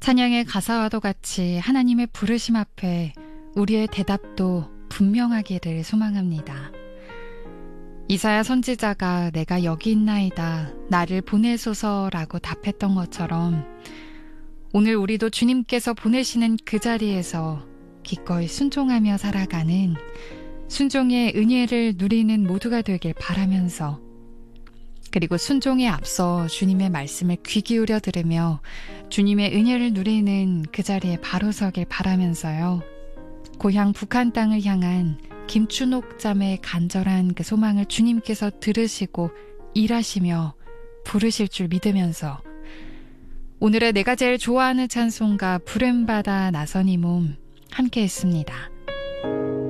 찬양의 가사와도 같이 하나님의 부르심 앞에 우리의 대답도 분명하기를 소망합니다. 이사야 선지자가 내가 여기 있나이다 나를 보내소서라고 답했던 것처럼 오늘 우리도 주님께서 보내시는 그 자리에서 기꺼이 순종하며 살아가는 순종의 은혜를 누리는 모두가 되길 바라면서, 그리고 순종에 앞서 주님의 말씀을 귀 기울여 들으며 주님의 은혜를 누리는 그 자리에 바로 서길 바라면서요. 고향 북한 땅을 향한 김춘옥 자매의 간절한 그 소망을 주님께서 들으시고 일하시며 부르실 줄 믿으면서 오늘의 내가 제일 좋아하는 찬송가 부름받아 나선 이 몸 함께 했습니다.